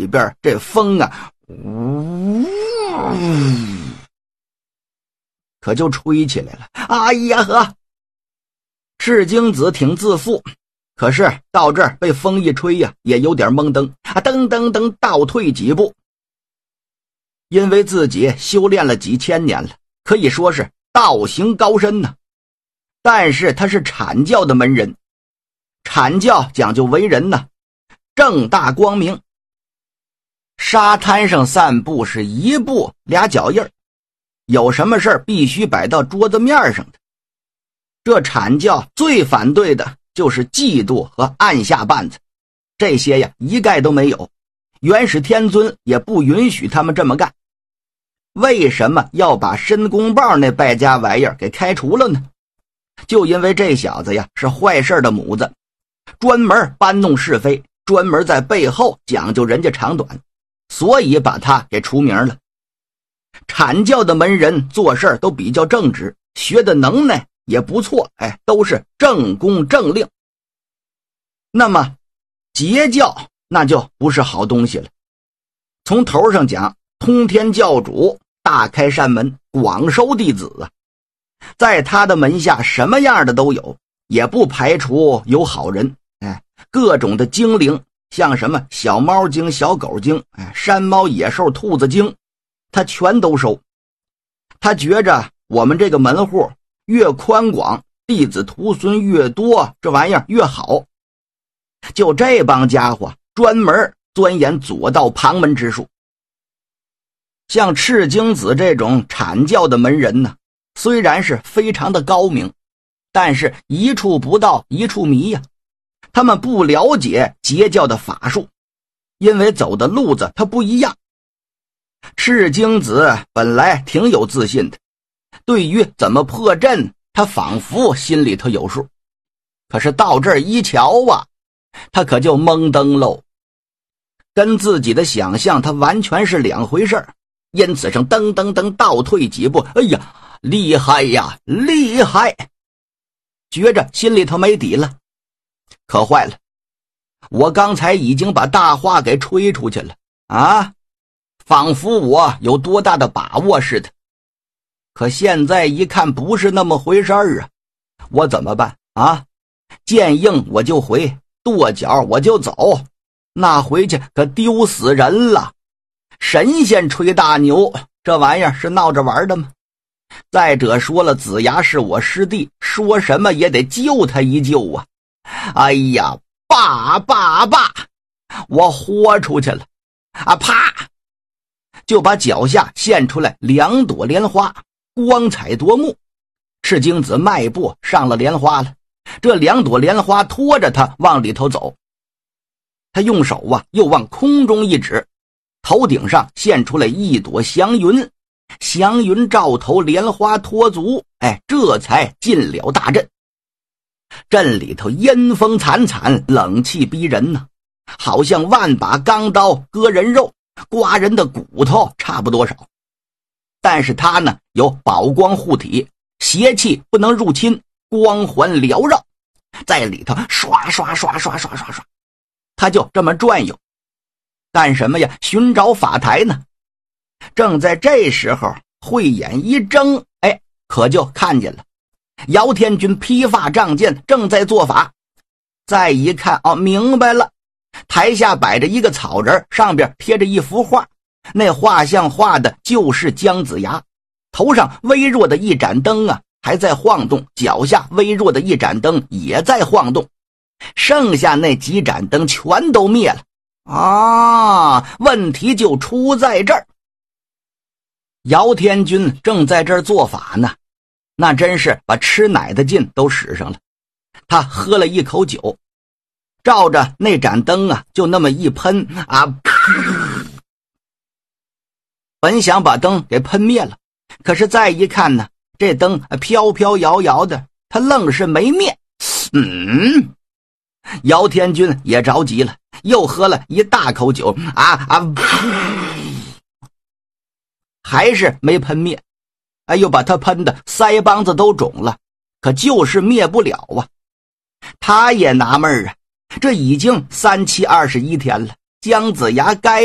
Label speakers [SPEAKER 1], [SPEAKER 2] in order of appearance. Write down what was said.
[SPEAKER 1] 里边这风啊，可就吹起来了。哎呀呵！赤精子挺自负，可是到这儿被风一吹呀，也有点懵登啊，噔噔噔倒退几步。因为自己修炼了几千年了，可以说是道行高深呢。但是他是阐教的门人，阐教讲究为人呢，正大光明。沙滩上散步是一步俩脚印儿，有什么事儿必须摆到桌子面上的。这阐教最反对的就是嫉妒和按下绊子，这些呀一概都没有。元始天尊也不允许他们这么干。为什么要把申公豹那败家玩意儿给开除了呢？就因为这小子呀是坏事的母子，专门搬弄是非，专门在背后讲究人家长短，所以把他给除名了。阐教的门人做事都比较正直，学的能耐也不错，都是正公正令。那么截教那就不是好东西了。从头上讲，通天教主大开山门，广收弟子啊，在他的门下什么样的都有，也不排除有好人。各种的精灵，像什么小猫精、小狗精，山猫、野兽、兔子精，他全都收。他觉着我们这个门户越宽广，弟子徒孙越多，这玩意儿越好。就这帮家伙专门钻研左道旁门之术。像赤精子这种阐教的门人呢，虽然是非常的高明，但是一处不到一处迷呀。他们不了解截教的法术，因为走的路子他不一样。赤精子本来挺有自信的，对于怎么破阵他仿佛心里头有数，可是到这儿一瞧啊，他可就懵登喽，跟自己的想象他完全是两回事儿。因此上噔噔噔倒退几步，哎呀，厉害呀，厉害！觉着心里头没底了。可坏了，我刚才已经把大话给吹出去了啊，仿佛我有多大的把握似的。可现在一看不是那么回事儿啊，我怎么办啊？见硬我就回，跺脚我就走，那回去可丢死人了。神仙吹大牛，这玩意儿是闹着玩的吗？再者说了，子牙是我师弟，说什么也得救他一救啊！哎呀，爸，我豁出去了啊！啪，就把脚下现出来2朵莲花，光彩夺目。赤精子迈步上了莲花了，这2朵莲花拖着他往里头走。他用手又往空中一指，头顶上现出来1朵祥云，祥云照头，莲花托足，这才进了大阵。阵里头阴风惨惨，冷气逼人呢，好像万把钢刀割人肉，刮人的骨头差不多少。但是他呢有宝光护体，邪气不能入侵，光环缭绕，在里头刷刷刷刷刷刷刷，他就这么转悠。干什么呀？寻找法台呢。正在这时候，慧眼一睁，可就看见了姚天军披发仗剑，正在做法。再一看，明白了，台下摆着一个草人，上边贴着一幅画，那画像画的就是姜子牙，头上微弱的一盏灯还在晃动，脚下微弱的一盏灯也在晃动，剩下那几盏灯全都灭了。问题就出在这儿。姚天军正在这儿做法呢，那真是把吃奶的劲都使上了。他喝了一口酒，照着那盏灯就那么一喷本想把灯给喷灭了，可是再一看呢，这灯飘飘摇摇的，他愣是没灭。姚天军也着急了，又喝了一大口酒，还是没喷灭。又把他喷的腮帮子都肿了，可就是灭不了啊。他也纳闷这已经3七21天了，姜子牙该